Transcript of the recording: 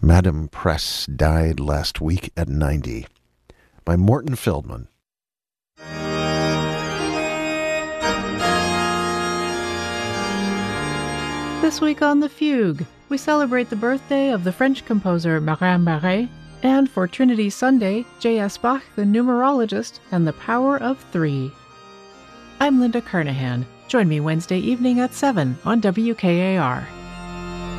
Madame Press died last week at 90. By Morton Feldman. This week on The Fugue, we celebrate the birthday of the French composer Marin Marais, and for Trinity Sunday, J.S. Bach, the numerologist, and the power of 3. I'm Linda Kernahan. Join me Wednesday evening at 7 on WKAR.